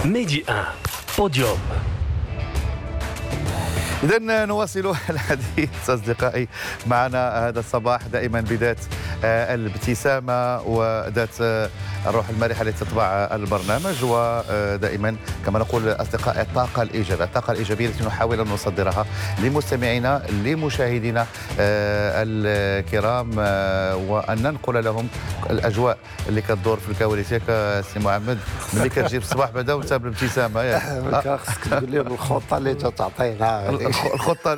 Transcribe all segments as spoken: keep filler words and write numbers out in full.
ميدي واحد بوديوم. إذن نواصل الحديث أصدقائي. معنا هذا الصباح دائما بذات الابتسامة وذات الروح المرحة التي تتبع البرنامج، ودائما كما نقول أصدقائي الطاقة الإيجابية، الطاقة الإيجابية التي نحاول أن نصدرها لمستمعينا لمشاهدينا الكرام، وأن ننقل لهم الأجواء اللي كتدور في الكواليس. ياك سي محمد ملي كتجيب الصباح بعدا وانت بالابتسامة ياك خاصك تقول لهم الخطة اللي تعطينا. الخطة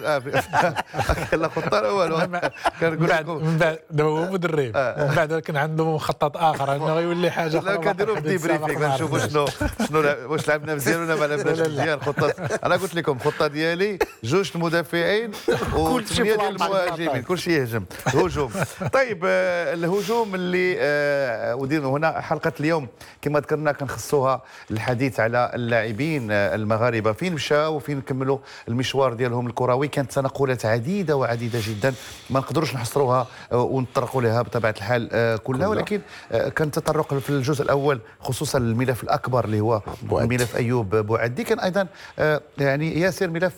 لا خطة الأول كنقول لكم من بعد دابا هو مدرب من بعد كان عنده مخطط آخر أنه يولي حاجة أخرى. لا كنديروا بدي بريفينغ نشوفوا شنو شنو واش لعبنا مزيان ولا ما لعبناش مزيان. الخطة أنا قلت لكم الخطة ديالي جوج المدافعين وثمانية ديال المهاجمين، كل شيء يهجم هجوم. طيب الهجوم اللي ودينا هنا حلقة اليوم كما ذكرنا كنخصوها الحديث على اللاعبين المغاربة، فين مشاو وفين كملوا المشوار ديالهم الكروي. كانت تنقلات عديده وعديده جدا ما نقدروش نحصروها ونطرقوا لها بطبيعه الحال كلها، ولكن كان تطرق في الجزء الاول خصوصا الملف الاكبر اللي هو ملف ايوب بوعدي. كان ايضا يعني ياسر ملف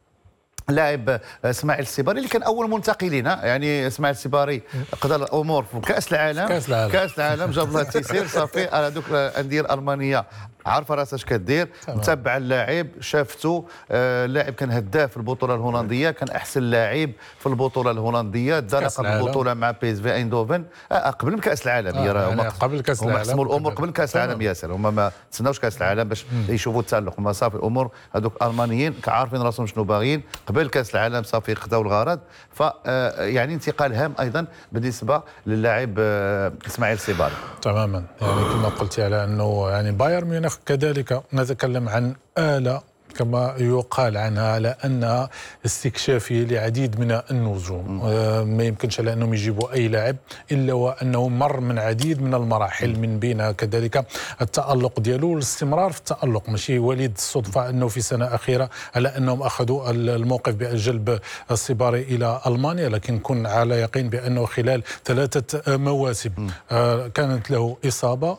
لاعب اسماعيل السباري اللي كان اول منتقلين. يعني اسماعيل السباري قضى الامور في كاس العالم كاس العالم, كأس العالم جاب الله التيسير صافي. هذوك الانديه الالمانيه عارفه راسها اش كدير، متبع اللاعب شافته. آه لاعب كان هداف في البطوله الهولنديه، كان احسن لاعب في البطوله الهولنديه، درق البطوله مع بي اس في ايندوفن آه قبل من كاس العالم. آه يعني قبل كاس العالم هم حسموا الامور قبل كاس العالم ياسر، هما ما تسناوش كاس العالم باش يشوفوا التالق. هما صافي الامور هذوك الالمانيين كعارفين راسهم شنو باغيين قبل كاس العالم صافي خداو الغرض. ف يعني انتقال هام ايضا بالنسبه للاعب آه اسماعيل السباري. تماما، يعني كما قلت على انه يعني بايرن ميونخ كذلك نتكلم عن آلة كما يقال عنها على أنها استكشافية لعديد من النجوم. آه ما يمكنش على أنهم يجيبوا أي لاعب إلا وأنه مر من عديد من المراحل، من بينها كذلك التألق ديالو والاستمرار في التألق. ماشي وليد الصدفة أنه في سنة أخيرة على أنهم أخذوا الموقف بجلب السباري إلى ألمانيا، لكن كن على يقين بأنه خلال ثلاثة مواسم آه كانت له إصابة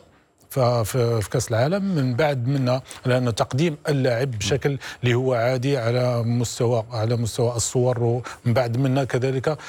في كاس العالم، من بعد منها لأن تقديم اللاعب بشكل اللي هو عادي على مستوى على مستوى الصور، ومن بعد منها كذلك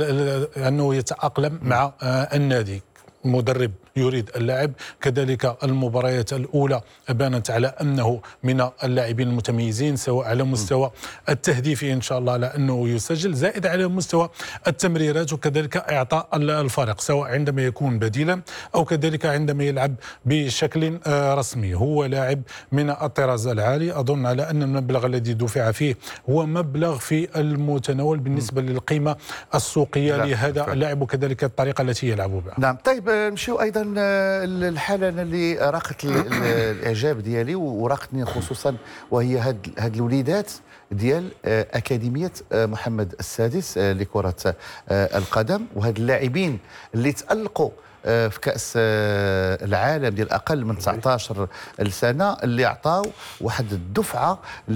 انه يتأقلم مع النادي. مدرب يريد اللاعب، كذلك المباريات الأولى بانت على أنه من اللاعبين المتميزين سواء على مستوى التهديفي إن شاء الله على أنه يسجل، زائد على مستوى التمريرات وكذلك إعطاء الفريق سواء عندما يكون بديلا أو كذلك عندما يلعب بشكل رسمي. هو لاعب من الطراز العالي، أظن على أن المبلغ الذي دفع فيه هو مبلغ في المتناول بالنسبة للقيمة السوقية لهذا اللاعب وكذلك الطريقة التي يلعب بها. نعم. طيب نمشيو ايضا الحاله اللي راقت الاعجاب ديالي وراقتني خصوصا، وهي هاد هاد الوليدات ديال اكاديميه محمد السادس لكره القدم، وهاد اللاعبين اللي تالقوا في كأس العالم ديال أقل من تسعطاش سنة، اللي عطاو واحد الدفعة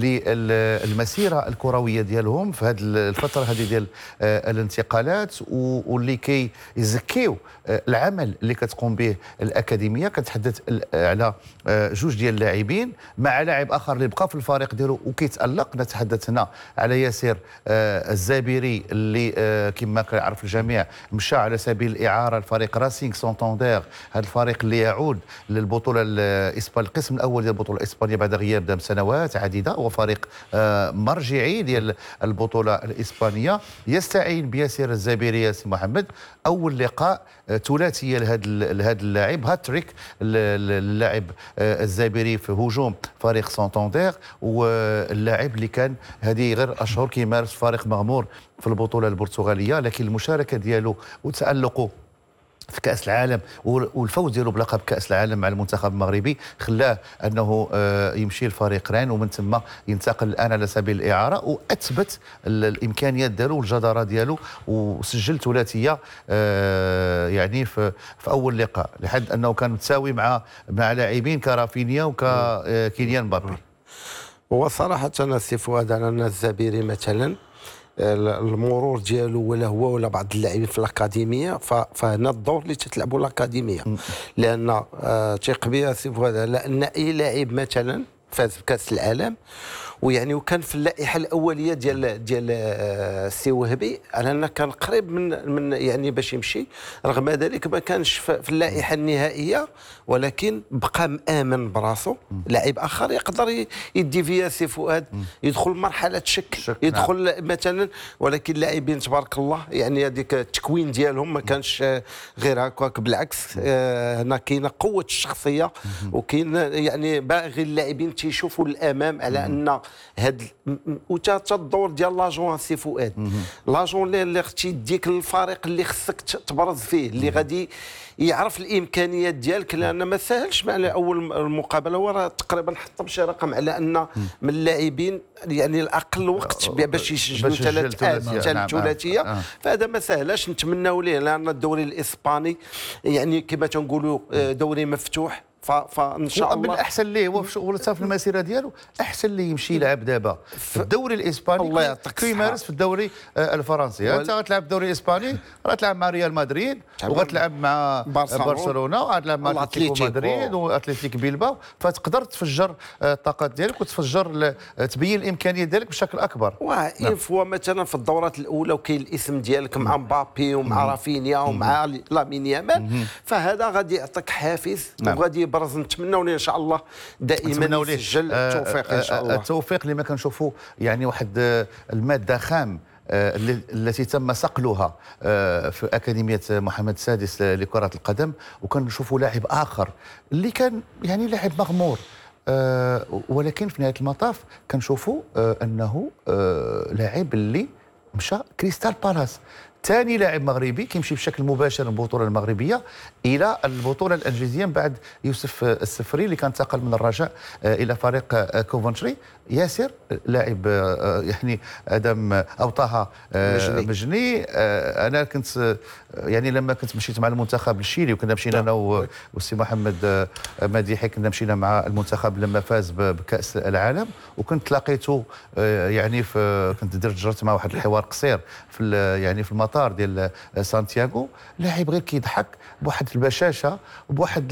للمسيرة الكروية ديالهم في هذه الفترة هذه ديال الانتقالات، واللي كي يزكيو العمل اللي كتقوم به الأكاديمية. كنتحدث على جوج ديال اللاعبين مع لاعب آخر اللي بقى في الفريق ديالو وكيتألق. نتحدث هنا على ياسر الزابيري اللي كما كيعرف الجميع مشى على سبيل الإعارة لفريق راسينغ سانتاندير، هذا الفريق اللي يعود للبطوله الاسبانيه، القسم الاول ديال البطوله الاسبانيه بعد غياب دام سنوات عديده، هو فريق مرجعي ديال البطوله الاسبانيه. يستعين بياسر الزابيري سي محمد، اول لقاء ثلاثيه لهذا لهذا اللاعب، هاتريك اللاعب الزابيري في هجوم فريق سانتاندير، واللاعب اللي كان هذه غير اشهر كيمارس فريق مغمور في البطوله البرتغاليه، لكن المشاركه ديالو وتألقه في كأس العالم والفوز ديالو بلقب كأس العالم مع المنتخب المغربي خلاه انه يمشي لفريق رين، ومن ثم ينتقل الان على سبيل الاعاره، واثبت الامكانيات ديالو والجداره ديالو، وسجل ثلاثيه يعني في في اول لقاء، لحد انه كان متساوي مع مع لاعبين كرافينيا وككيليان مبابي. هو صراحه انا سي فؤاد على الناس الزبيري مثلا المرور ديالو ولا هو ولا بعض اللاعبين في الاكاديميه، فهنا الدور اللي تتلعبوا الاكاديميه، لان آه تيق بها سي فؤاد على ان اي لاعب مثلا فاز بكاس العالم، ويعني وكان في اللائحه الاوليه ديال ديال السي وهبي على انه كان قريب من من يعني باش يمشي، رغم ذلك ما كانش في اللائحه النهائيه، ولكن بقى مآمن براسو. لاعب اخر يقدر يدي فيها سي فؤاد، يدخل مرحله شك, شك يدخل نعم. مثلا، ولكن لاعبين تبارك الله يعني هذيك التكوين ديالهم ما كانش غير هكاك، بالعكس هنا كاينه قوه الشخصيه، وكاين يعني باغي اللاعبين تيشوفوا للامام على ان هاد وتا الدور ديال لاجون سي فؤاد، لاجون اللي اختي يديك الفريق اللي خصك تبرز فيه، اللي غادي يعرف الامكانيات ديالك، لان ما ساهلش مع اول المقابله. هو راه تقريبا حط بشي رقم على ان من اللاعبين يعني الاقل وقت باش يسجلوا ثلاث ثلاث ثلاثيه، فهذا ما ساهلاش. نتمناو ليه، لان الدوري الاسباني يعني كما تنقولوا دوري مفتوح، فان شاء الله من الاحسن ليه هو في المسيره ديالو، احسن ليه يمشي يلعب دابا في الدوري الاسباني الله يعطيك كيمارس في الدوري الفرنسي. انت غتلعب الدوري الاسباني، غتلعب مع ريال مدريد، وغتلعب مع برشلونه، وغتلعب مع اتلتيكو مدريد واتلتيك بيلباو، فتقدر تفجر الطاقات ديالك وتفجر تبين الامكانيات ديالك بشكل اكبر. واه فوا مثلا في الدورات الاولى وكاين الاسم ديالك مع مبابي ومع رافينيا ومع لامين يامال، فهذا غادي يعطيك حافز وغادي برز. نتمنوا ليه ان شاء الله دائما يسجل التوفيق ان شاء الله. التوفيق اللي ما كنشوفوا يعني واحد الماده خام التي تم صقلها في أكاديمية محمد السادس لكرة القدم، وكنشوفوا لاعب آخر اللي كان يعني لاعب مغمور، ولكن في نهاية المطاف كنشوفوا أنه لاعب اللي مشى كريستال بالاس، ثاني لاعب مغربي كيمشي بشكل مباشر من البطوله المغربيه الى البطوله الانجليزيه بعد يوسف السفري اللي كان انتقل من الرجاء الى فريق كوفنتري. ياسر لاعب يعني ادم او طه مجني, مجني. انا كنت يعني لما كنت مشيت مع المنتخب للشيلي، وكنا مشينا انا والسي محمد مديحي، كنا مشينا مع المنتخب لما فاز بكاس العالم، وكنت لقيته يعني في كنت درت جرت مع واحد الحوار قصير في يعني في المطار ديال سانتياغو. لاعب غير كيضحك بواحد البشاشه وبواحد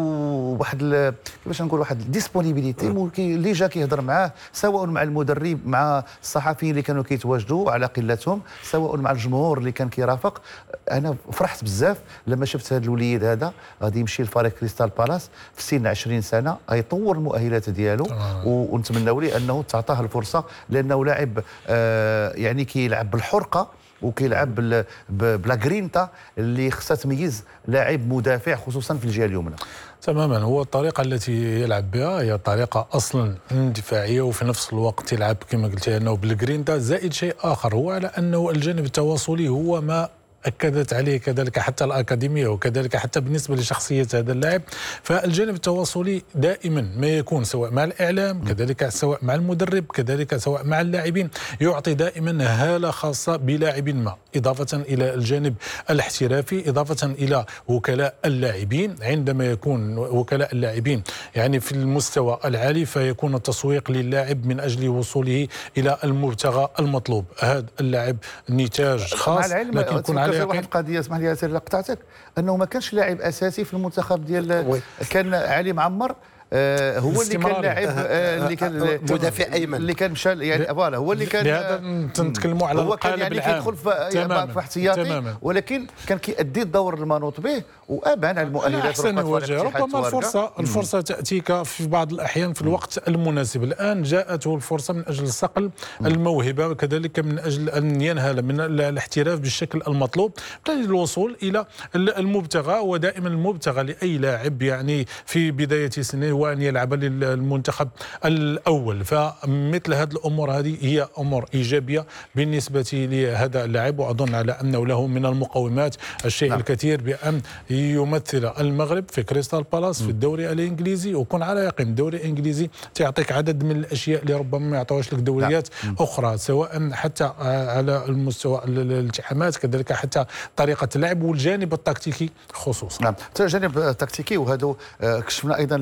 وبواحد كيفاش نقول واحد الديسبونيبيليتي اللي جا كيهضر معاه، سواء مع المدرب، مع الصحفيين اللي كانوا كيتواجدوا على قلتهم، سواء مع الجمهور اللي كان كيرافق. انا فرحت بزاف لما شفت هذا الوليد هذا غادي يمشي لفريق كريستال بالاس في سن عشرين سنه، غيطور المؤهلات ديالو آه. ونتمنوا ليه انه تعطاه الفرصه، لانه لاعب آه يعني كيلعب بالحرقه وكيلعب بلا جرينتا اللي خصها تميز لاعب مدافع خصوصا في الجهه اليمنى. تماما، هو الطريقه التي يلعب بها هي طريقه اصلا اندفاعيه، وفي نفس الوقت يلعب كما قلت انه بالجرينتا. زائد شيء اخر هو على انه الجانب التواصلي هو ما أكدت عليه كذلك حتى الأكاديمية، وكذلك حتى بالنسبة لشخصية هذا اللاعب. فالجانب التواصلي دائما ما يكون سواء مع الإعلام، كذلك سواء مع المدرب، كذلك سواء مع اللاعبين، يعطي دائما هالة خاصة بلاعب ما، إضافة إلى الجانب الاحترافي، إضافة إلى وكلاء اللاعبين. عندما يكون وكلاء اللاعبين يعني في المستوى العالي، فيكون التسويق للاعب من أجل وصوله إلى المبتغى المطلوب. هذا اللاعب نتاج خاص، لكن يكون على واحد القضيه، اسمح لي ياسر قطعتك، انه ما كانش لاعب اساسي في المنتخب ديال كان علي معمر. آه هو اللي كان لاعب آه اللي كان مدافع ايمن اللي كان مشى يعني فوالا هو اللي كان لهذا نتكلموا على هو كان يعني كيدخل في احتياطي، ولكن كان كيأدي الدور المنوط به وابان على المؤهلات. احسن وجه، ربما الفرصه الفرصه تاتيك في بعض الاحيان في الوقت المناسب. الان جاءته الفرصه من اجل صقل الموهبه، وكذلك من اجل ان ينهل من الاحتراف بالشكل المطلوب للوصول الى المبتغى. ودائما المبتغى لاي لاعب يعني في بدايه سنه هو أن يلعب للمنتخب الأول. فمثل هذه الأمور هذه هي أمور إيجابية بالنسبة لهذا اللاعب، وأظن على أنه له من المقومات الشيء نعم. الكثير بأن يمثل المغرب في كريستال بالاس في الدوري الإنجليزي. وكن على يقين الدوري الإنجليزي تعطيك عدد من الأشياء اللي ربما ما يعطوهاش لك دوريات نعم. أخرى، سواء حتى على المستوى الالتحامات، كذلك حتى طريقة اللعب والجانب التكتيكي خصوصا. نعم، الجانب التكتيكي، وهذا كشفنا أيضا لاعب ديال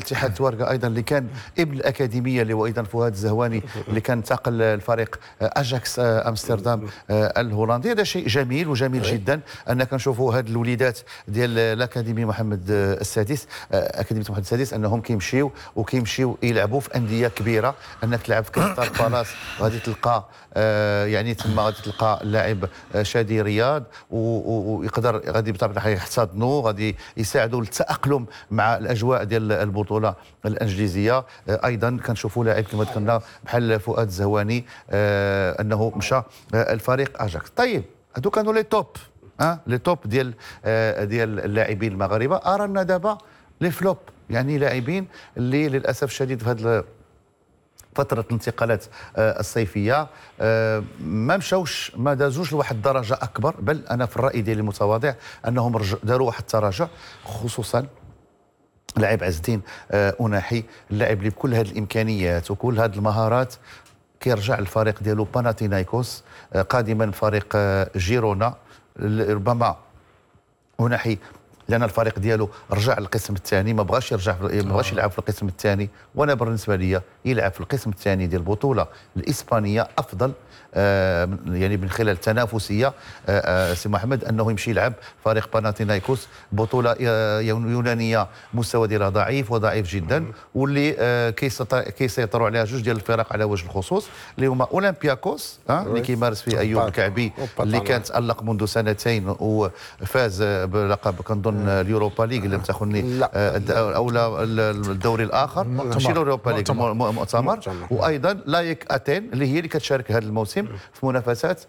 اتحاد تورقه ايضا اللي كان ابن الاكاديميه اللي هو ايضا فؤاد الزهواني اللي كان انتقل الفريق اجاكس امستردام الهولندي. هذا شيء جميل وجميل جدا ان كنشوفوا هاد الوليدات ديال الاكاديمي محمد السادس اكاديميه محمد السادس انهم كيمشيو وكيمشيو يلعبوا في انديه كبيره. انك تلعب في كريستال بالاس غادي تلقى آه يعني تما غادي تلقى اللاعب آه شادي رياض ويقدر غادي بطبيعه الحال يحتضنوا غادي يساعدوا للتاقلم مع الاجواء ديال البطوله الانجليزيه. آه ايضا كنشوفوا لاعب كما ذكرنا بحال فؤاد الزهواني آه انه مشى آه الفريق اجاكس. طيب هادو كانوا لي توب ها لي توب ديال آه ديال اللاعبين المغاربه. ارانا دابا لي فلوب يعني لاعبين اللي للاسف الشديد في هذا فترة الانتقالات الصيفية ما مشاوش ما دازوش لواحد الدرجة أكبر، بل أنا في الرأي ديالي المتواضع أنهم داروا واحد التراجع، خصوصا لاعب عز الدين أناحي اللاعب اللي بكل هذه الإمكانيات وكل هذه المهارات كيرجع الفريق ديالو باناتينايكوس قادما من فريق جيرونا. ربما أناحي لان الفريق ديالو رجع للقسم الثاني ما بغاش يرجع ما بغاش يلعب في القسم الثاني، وانا بالنسبه لي يلعب في القسم الثاني ديال البطوله الاسبانيه افضل آه يعني من خلال التنافسيه آه آه سي محمد انه يمشي يلعب فريق باناتينايكوس بطوله يونانيه مستوى ديالها ضعيف وضعيف جدا واللي آه كيسيطروا عليها جوج ديال الفرق على وجه الخصوص اللي هما اولمبياكوس آه اللي كيمارس فيه ايوب الكعبي اللي كان تالق منذ سنتين وفاز بلقب كنظن اليوروبا ليغ لم تخني او الدوري الاخر ماشي اليوروبا ليغ مؤتمر. وايضا لايك اتين اللي هي اللي كتشارك هذا الموسم في منافسات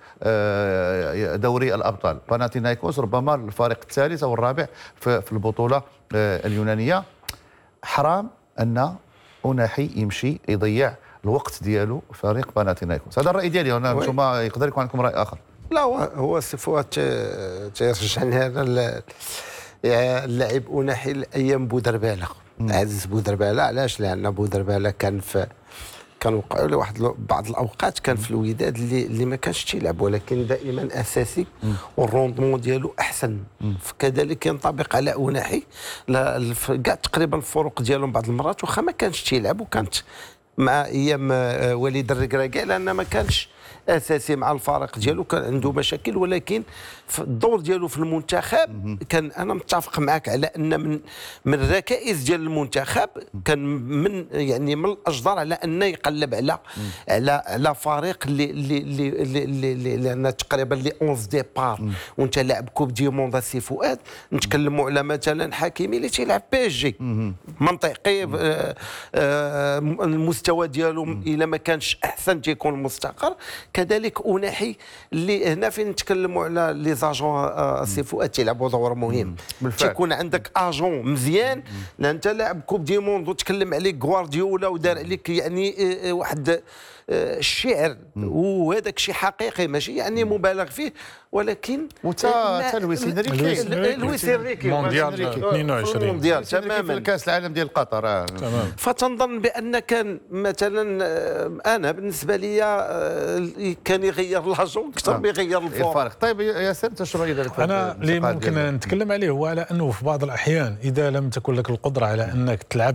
دوري الابطال. باناتينايكوس ربما الفريق الثالث او الرابع في البطوله اليونانيه. حرام ان أناحي يمشي يضيع الوقت ديالو فريق باناتينايكوس. هذا الراي ديالي، انا نتوما يقدر يكون عندكم راي اخر. لا هو سي فؤاد تيرجعني هذا اللاعب أناحي الايام بودرباله عزيز بودرباله. علاش؟ لان بودرباله كان في كان وقعوا له واحد بعض الاوقات كان في الوداد اللي اللي ما كانش تيلعب ولكن دائما اساسي والروندمون ديالو احسن. كذلك ينطبق على أناحي كاع تقريبا الفروق ديالهم بعض المرات واخا ما كانش تيلعب وكانت مع ايام وليد الركراكي لان ما كانش اساسي مع الفريق ديالو كان عنده مشاكل، ولكن في الدور ديالو في المنتخب كان انا متفق معك على ان من من الركائز ديال المنتخب كان من يعني من الاجدر على انه يقلب على على على فريق اللي اللي اللي اللي لان تقريبا لي أونز ديبار وانت لاعب كوب دي موند سي فؤاد. نتكلموا على مثلا حكيمي اللي تيلعب بي اس جي منطقي آه آه المستوى ديالو الا ما كانش احسن تيكون مستقر. كذلك أناحي اللي هنا فين نتكلموا على لي زاجون سي فؤاد تيلعبوا دور مهم. تيكون عندك اجون مزيان لان انت لاعب كوب دي موند وتكلم عليك غوارديولا ودار عليك يعني واحد الشعر وهذاك شيء حقيقي ماشي يعني مبالغ فيه، ولكن وتا لويس انريكي لويس انريكي مونديال اثنين وعشرين مونديال تماما في كاس العالم ديال قطر. تمام. فتنظن بان كان مثلا انا بالنسبه لي كان يغير لاجون اكثر ما يغير الفريق. طيب ياسر انت شنو رايك ذلك؟ انا اللي ممكن نتكلم عليه هو على انه في بعض الاحيان اذا لم تكن لك القدره على انك تلعب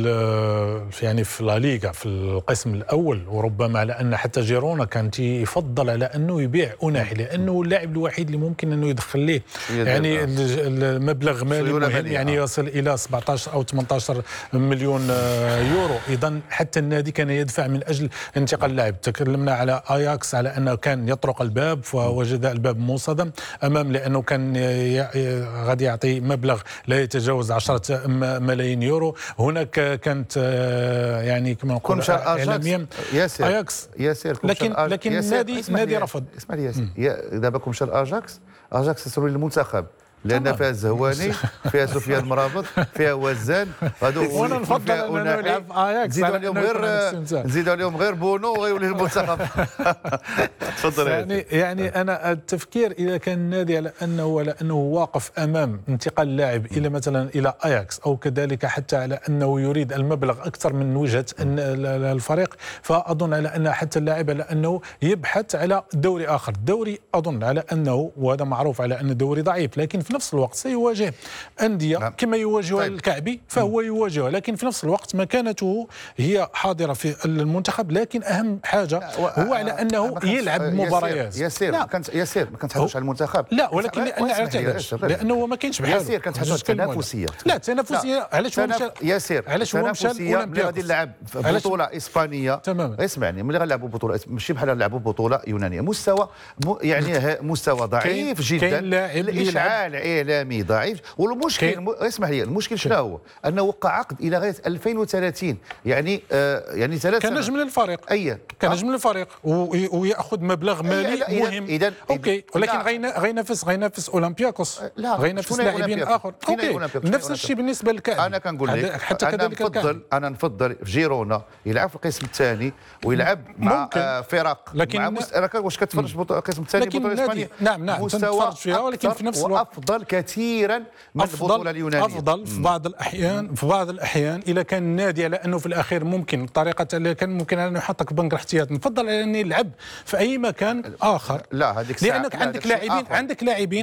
في يعني في لا ليغا في القسم الاول، وربما على ان حتى جيرونا كان يفضل على انه يبيع أناحي لانه اللاعب الوحيد اللي ممكن انه يدخل ليه يعني المبلغ مالي مهم يعني يصل الى سبعطاش او ثمانطاش مليون يورو. اذا حتى النادي كان يدفع من اجل انتقال اللاعب. تكلمنا على اياكس على انه كان يطرق الباب فوجد الباب منصدم امام لانه كان غادي يعطي مبلغ لا يتجاوز عشرة ملايين يورو. هناك كانت يعني كما نقول اعلاميا ياسر اياكس ياسر لكن لكن النادي النادي رفض. اسمع لي ياسر دابا كون مشى اجاكس اجاكس يصلوا للمنتخب لان فيها الزهواني فيها سفيان مرابط فيها وزان هذو وانا نفضل انه نلعب اياكس نزيدوا عليهم غير نزيدوا عليهم غير بونو وغيولي المنتخب. تفضل. يعني يعني انا التفكير اذا كان النادي على انه على انه واقف امام انتقال اللاعب الى مثلا الى اياكس او كذلك حتى على انه يريد المبلغ اكثر من وجهه الفريق، فاظن على ان حتى اللاعب على انه يبحث على دوري اخر. الدوري اظن على انه وهذا معروف على ان الدوري ضعيف، لكن في نفس الوقت سيواجه انديه نعم. كما يواجهها طيب. الكعبي فهو يواجهها، لكن في نفس الوقت مكانته هي حاضره في المنتخب، لكن اهم حاجه هو على انه يلعب مباريات. ياسير لا. ما كانت ياسير ما كنتحدثش على المنتخب. لا ولكن لان علاش لانه ما كاينش بحاله. ياسير كانت حاجه تنافسيه. لا تنافسيه علاش هو مشى ياسير علاش هو مشى ملي غادي نلعب بطوله اسبانيه تماما. اسمعني، ملي غنلعبوا بطوله ماشي بحال نلعبوا بطوله يونانيه مستوى م... يعني مستوى ضعيف جدا، الاشعاع الاعلامي ضعيف، والمشكل م... اسمح لي المشكل شنو هو؟ انه وقع عقد الى غايه ألفين وثلاثين، يعني آه يعني ثلاث كان نجم للفريق اي كان نجم للفريق وياخذ مبلغ مالي إذن مهم. إذن اوكي ولكن غينافس غينافس اولمبياكوس، غينافس لاعبين اخر. اوكي نفس الشيء بالنسبه للكعبي. انا كنقول لك حتى أنا كذلك نفضل انا نفضل في جيرونا يلعب في القسم الثاني ويلعب مع آه فرق لكن مع مست... انا واش كتفرج في القسم الثاني بطوله اسبانيه؟ نعم نعم مستوى فيها، ولكن في نفس الوقت وافضل كثيرا من البطوله اليونانيه. افضل في بعض الاحيان في بعض الاحيان اذا كان النادي على انه في الاخير ممكن الطريقه اللي كان ممكن انه يحطك بنك احتياط، نفضل انه يلعب في اي مكان اخر. لا هذيك لانك عندك لاعبين عندك لاعبين